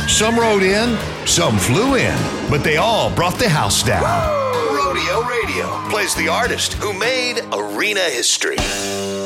Some rode in, some flew in, but they all brought the house down. Rodeo Radio plays the artist who made arena history.